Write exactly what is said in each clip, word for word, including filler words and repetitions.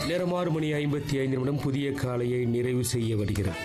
நேரம் ஆறு மணி ஐம்பத்தி ஐந்து நிமிடம் புதிய காலையை நிறைவு செய்ய வருகிறது.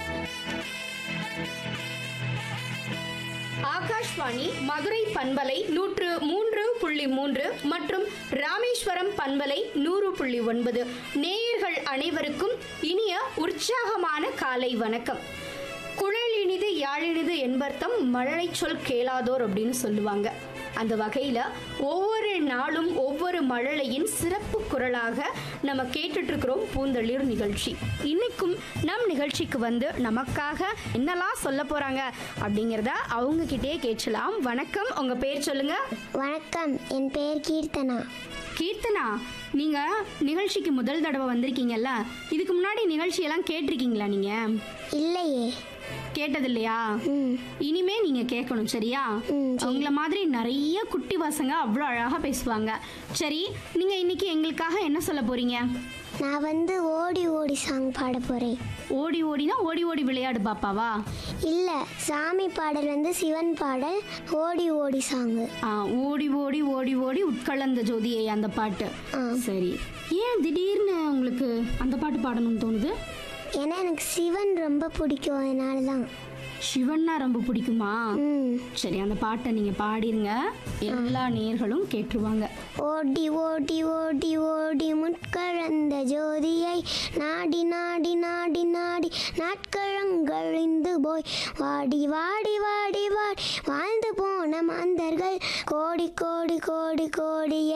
ஆகாஷ்வாணி மதுரை பண்பலை நூற்று மூன்று புள்ளி மூன்று மற்றும் ராமேஸ்வரம் பண்பலை நூறு புள்ளி ஒன்பது நேயர்கள் அனைவருக்கும் இனிய உற்சாகமான காலை வணக்கம். குழல் இனிது யாழினிது என்பர்த்தம் மழலை சொல் கேளாதோர் அப்படின்னு சொல்லுவாங்க. அந்த வகையில் ஒவ்வொரு நாளும் ஒவ்வொரு மழலையின் சிறப்பு குரலாக நம்ம கேட்டுட்டு இருக்கிறோம் பூந்தளிர் நிகழ்ச்சி. இன்னைக்கும் நம் நிகழ்ச்சிக்கு வந்து நமக்காக என்னெல்லாம் சொல்ல போறாங்க அப்படிங்கிறத அவங்க கிட்டே கேட்கலாம். வணக்கம், உங்க பேர் சொல்லுங்க. வணக்கம், என் பெயர் கீர்த்தனா. கீர்த்தனா, நீங்க நிகழ்ச்சிக்கு முதல் தடவை வந்திருக்கீங்கல்ல, இதுக்கு முன்னாடி நிகழ்ச்சியெல்லாம் கேட்டிருக்கீங்களா? நீங்க இல்லையே. கேட்டது இல்லையா? இனிமே நீங்க கேட்கணும், சரியா? உங்களை மாதிரி நிறைய குட்டி பசங்க அவ்வளோ அழகா பேசுவாங்க. சரி, நீங்க இன்னைக்கு எங்களுக்காக என்ன சொல்ல போறீங்க? நான் வந்து ஓடி ஓடி சாங் பாட போறேன். ஓடி ஓடினா ஓடி ஓடி விளையாடு பாப்பாவா? இல்ல, சாமி பாடல் வந்து சிவன் பாடல், ஓடி ஓடி சாங்கு. ஆ, ஓடி ஓடி ஓடி ஓடி உட்கலந்த ஜோதியை, அந்த பாட்டு. சரி, ஏன் திடீர்னு உங்களுக்கு அந்த பாட்டு பாடணும்னு தோணுது? ஏன்னா எனக்கு சிவன் ரொம்ப பிடிக்கும், அதனால தான். சிவன்னா ரொம்ப பிடிக்குமா? சரி, அந்த பாட்டை நீங்க பாடிருங்க, எல்லா நேயர்களும் கேட்டுருவாங்க. ஓடி ஓடி ஓடி ஓடி முட்கழந்த ஜோதியை நாடி நாடி நாடி நாடி நாட்களங்கழிந்து போய் வாடி வாடி வாடி வாடி வாழ்ந்து போன மாந்தர்கள் கோடி கோடி கோடி கோடி